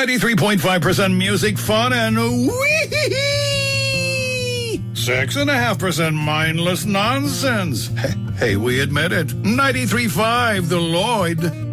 93.5% music, fun, and wee 6.5% mindless nonsense. Hey, we admit it. 93.5 The Lloyd.